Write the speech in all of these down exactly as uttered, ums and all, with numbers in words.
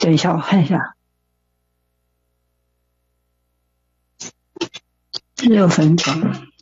等一下，我看一下，六分钟。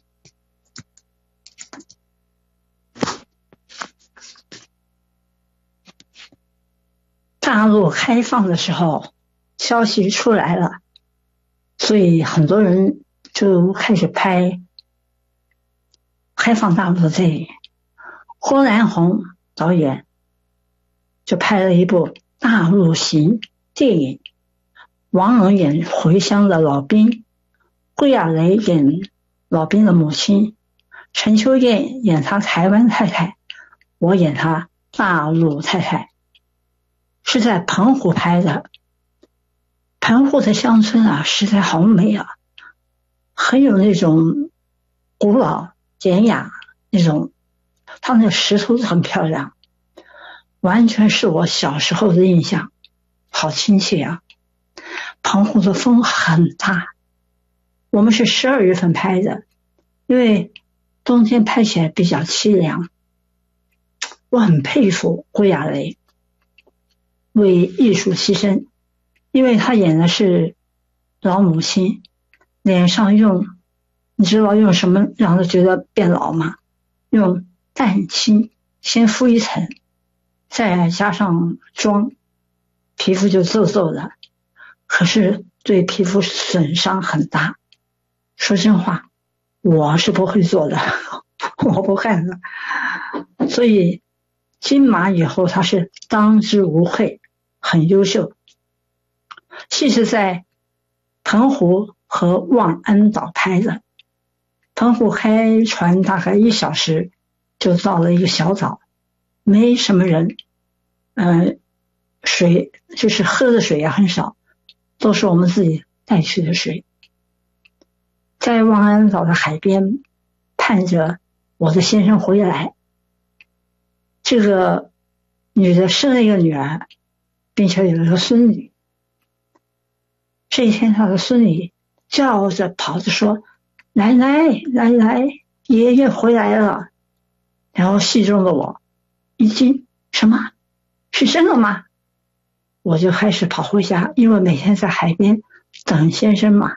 大陆开放的时候，消息出来了，所以很多人就开始拍开放大陆的电影。郭南红导演就拍了一部大陆型电影，王蓉演回乡的老兵，桂亚雷演老兵的母亲，陈秋燕演他台湾太太，我演他大陆太太，是在澎湖拍的。澎湖的乡村啊，实在好美啊，很有那种古老典雅那种，它那个石头很漂亮，完全是我小时候的印象，好亲切啊。澎湖的风很大，我们是十二月份拍的，因为冬天拍起来比较凄凉。我很佩服桂亚雷为艺术牺牲，因为他演的是老母亲，脸上用，你知道用什么让他觉得变老吗？用蛋清先敷一层，再加上妆，皮肤就皱皱的，可是对皮肤损伤很大。说真话，我是不会做的，我不干的。所以金马以后他是当之无愧，很优秀。戏是在澎湖和望安岛拍的，澎湖开船大概一小时就到了一个小岛，没什么人，呃，水就是喝的水也很少，都是我们自己带去的水。在望安岛的海边盼着我的先生回来，这个女的生了一个女儿，并且有一个孙女。这一天她的孙女叫着跑着说，奶奶奶奶，爷爷回来了。然后戏中的我一惊，什么？是真的吗？我就开始跑回家，因为每天在海边等先生嘛。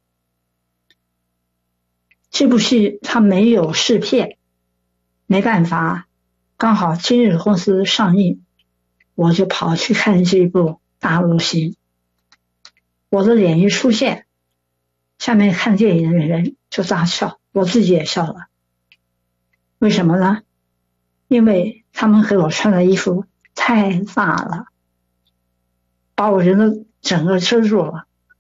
这部戏它没有试片，没办法，刚好今日公司上映，我就跑去看这一部大陆戏。我的脸一出现，下面看电影的人就大笑，我自己也笑了。为什么呢？因为他们给我穿的衣服太大了，把我人的整个遮住了。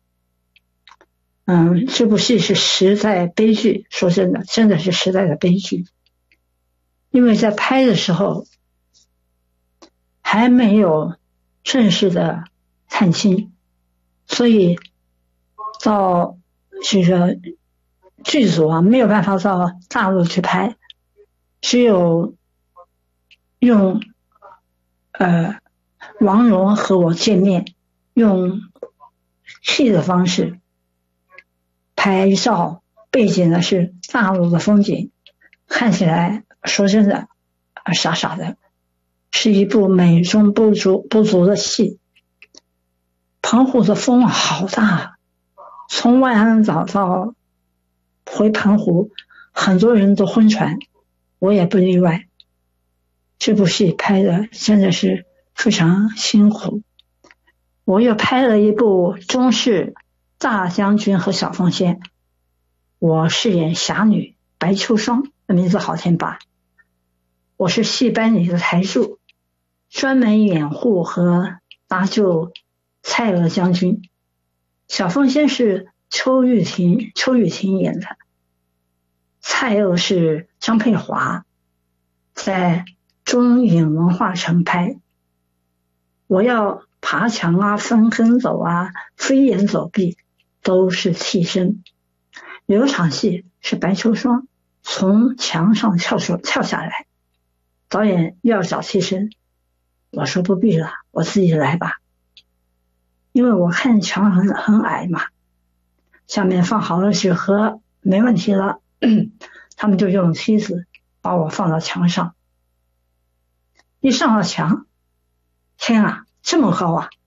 嗯，这部戏是实在悲剧，说真的，真的是实在的悲剧。因为在拍的时候还没有正式的探亲，所以到这个剧组啊没有办法到大陆去拍，只有用呃王蓉和我见面，用戏的方式拍照，背景呢是大陆的风景，看起来说真的傻傻的，是一部美中不足不足的戏。澎湖的风好大，从万安岛到回澎湖，很多人都昏船，我也不例外。这部戏拍的真的是非常辛苦。我又拍了一部中式大将军和小凤仙，我饰演侠女白秋霜，名字好听吧？我是戏班里的台柱，专门掩护和搭救蔡锷将军。小凤仙是邱玉婷邱玉婷演的，蔡锷是张佩华，在中影文化城拍。我要爬墙啊，翻跟斗啊，飞檐走壁，都是替身。有一场戏是白秋霜从墙上跳出跳下来，导演要找替身，我说不必了，我自己来吧。因为我看墙很很矮嘛，下面放好了纸盒，没问题了，他们就用梯子把我放到墙上。一上了墙，天啊，这么高啊！